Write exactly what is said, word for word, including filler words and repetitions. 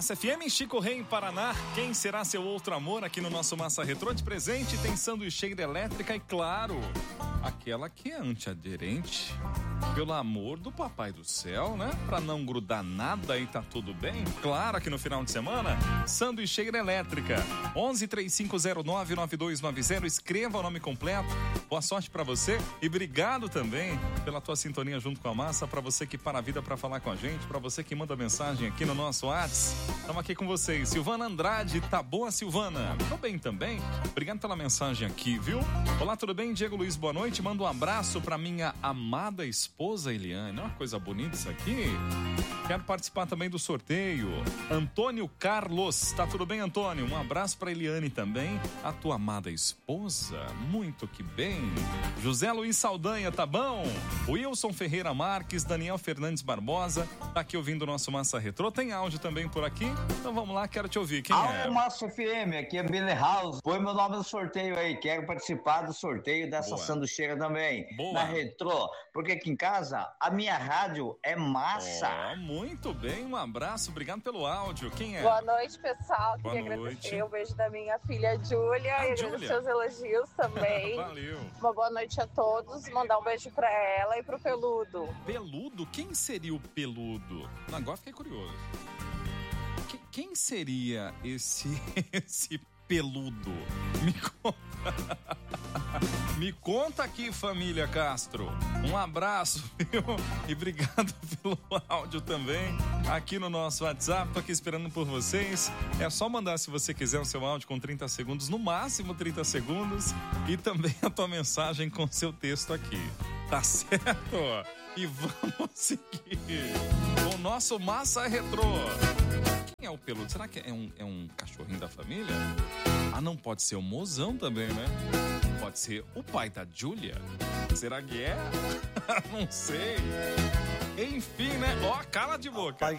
Massa F M, Chico Rei em Paraná. Quem será seu outro amor? Aqui no nosso Massa Retrô de presente tem sanduicheira elétrica e, claro, aquela que é antiaderente. Pelo amor do papai do céu, né? Pra não grudar nada e tá tudo bem. Claro, aqui no final de semana, sanduicheira elétrica. onze, três cinco zero nove, nove dois nove zero. Escreva o nome completo. Boa sorte pra você e obrigado também pela tua sintonia junto com a Massa. Pra você que para a vida pra falar com a gente, pra você que manda mensagem aqui no nosso WhatsApp. Estamos aqui com vocês. Silvana Andrade, tá boa, Silvana? Tô bem também. Obrigado pela mensagem aqui, viu? Olá, tudo bem? Diego Luiz, boa noite. Manda um abraço pra minha amada esposa Eliane. Olha uma coisa bonita isso aqui. Quero participar também do sorteio. Antônio Carlos, tá tudo bem, Antônio? Um abraço pra Eliane também, a tua amada esposa. Muito que bem. José Luiz Saldanha, tá bom? Wilson Ferreira Marques, Daniel Fernandes Barbosa, tá aqui ouvindo o nosso Massa Retrô. Tem áudio também por aqui? Então vamos lá, quero te ouvir. Quem Alô, é? Massa F M, aqui é Billy House. Põe meu nome no sorteio aí. Quero participar do sorteio dessa Boa. sanduicheira também. Boa. Na Retrô. Porque aqui em casa, a minha rádio é massa. Oh, muito bem, um abraço, obrigado pelo áudio. Quem é? Boa noite, pessoal. Boa Queria noite. agradecer o beijo da minha filha Júlia Ah, e Júlia. agradecer os elogios também. Valeu. Uma boa noite a todos. Mandar um beijo pra ela e pro Peludo. Peludo? Quem seria o Peludo? Agora fiquei curioso. Que- Quem seria esse, esse Peludo? Me conta. Me conta aqui, família Castro. Um abraço, viu? E obrigado pelo áudio também aqui no nosso WhatsApp. Tô aqui esperando por vocês. É só mandar, se você quiser, o seu áudio com trinta segundos, no máximo trinta segundos. E também a tua mensagem com seu texto aqui. Tá certo? E vamos seguir com o nosso Massa Retrô. Quem é o Peludo? Será que é um, é um cachorrinho da família? Ah, não pode ser o Mozão também, né? Pode ser o pai da Júlia? Será que é? Não sei. Enfim, né? Ó, cala de boca.